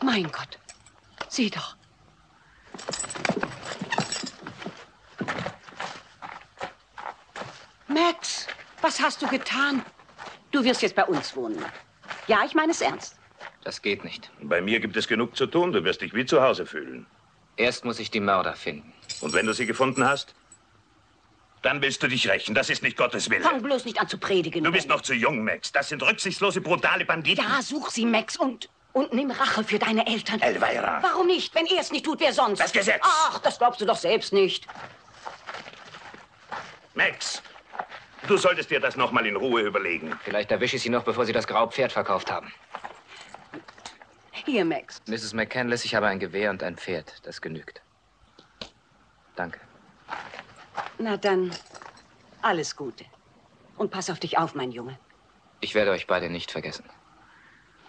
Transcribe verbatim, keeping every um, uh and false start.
Mein Gott, sieh doch. Max, was hast du getan? Du wirst jetzt bei uns wohnen. Ja, ich meine es ernst. Das geht nicht. Bei mir gibt es genug zu tun. Du wirst dich wie zu Hause fühlen. Erst muss ich die Mörder finden. Und wenn du sie gefunden hast? Dann willst du dich rächen. Das ist nicht Gottes Wille. Fang bloß nicht an zu predigen. Du bist noch zu jung, Max. Das sind rücksichtslose, brutale Banditen. Ja, such sie, Max, und, und nimm Rache für deine Eltern. Elvira. Warum nicht? Wenn er es nicht tut, wer sonst? Das Gesetz. Ach, das glaubst du doch selbst nicht. Max, du solltest dir das noch mal in Ruhe überlegen. Vielleicht erwische ich sie noch, bevor sie das graue Pferd verkauft haben. Hier, Max. Misses McCandless, ich habe ein Gewehr und ein Pferd. Das genügt. Danke. Na dann, alles Gute. Und pass auf dich auf, mein Junge. Ich werde euch beide nicht vergessen.